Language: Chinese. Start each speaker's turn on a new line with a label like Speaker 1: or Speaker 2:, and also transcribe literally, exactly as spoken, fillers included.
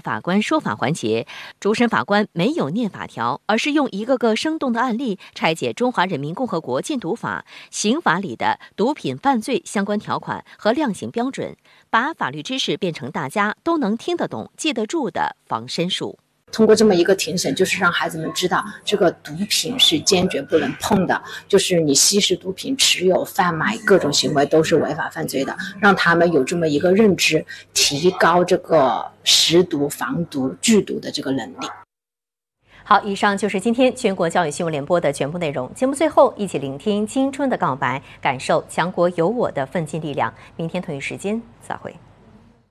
Speaker 1: 法官说法环节，主审法官没有念法条，而是用一个个生动的案例拆解《中华人民共和国禁毒法》、刑法里的毒品犯罪相关条款和量刑标准，把法律知识变成大家都能听得懂、记得住的防身术。
Speaker 2: 通过这么一个庭审，就是让孩子们知道这个毒品是坚决不能碰的，就是你吸食毒品、持有、贩卖各种行为都是违法犯罪的，让他们有这么一个认知，提高这个识毒、防毒、拒毒的这个能力。
Speaker 1: 好，以上就是今天全国教育新闻联播的全部内容。节目最后，一起聆听青春的告白，感受强国有我的奋进力量。明天同一时间再会。